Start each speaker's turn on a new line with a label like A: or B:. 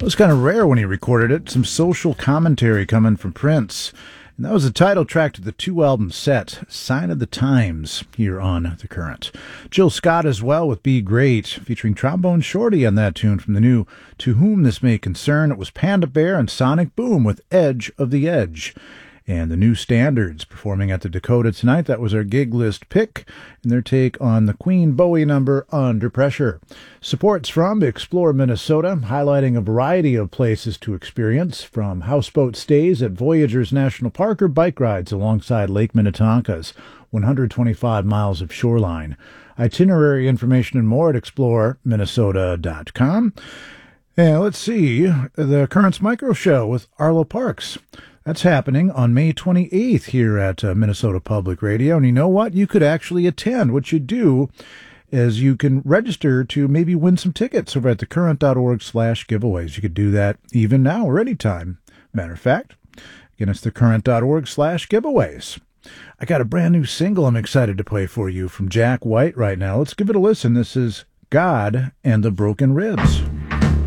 A: It was kind of rare when he recorded it. Some social commentary coming from Prince. And that was the title track to the two-album set, Sign of the Times, here on The Current. Jill Scott as well with Be Great, featuring Trombone Shorty on that tune from the new To Whom This May Concern. It was Panda Bear and Sonic Boom with Edge of the Edge. And the New Standards performing at the Dakota tonight. That was our gig list pick and their take on the Queen Bowie number Under Pressure. Supports from Explore Minnesota, highlighting a variety of places to experience, from houseboat stays at Voyageurs National Park or bike rides alongside Lake Minnetonka's 125 miles of shoreline. Itinerary information and more at exploreminnesota.com. And let's see, the Currents Micro Show with Arlo Parks. That's happening on May 28th here at Minnesota Public Radio. And you know what? You could actually attend. What you do is you can register to maybe win some tickets over at thecurrent.org/giveaways. You could do that even now or anytime. Matter of fact, again, it's thecurrent.org/giveaways. I got a brand new single I'm excited to play for you from Jack White right now. Let's give it a listen. This is God and the Broken Ribs.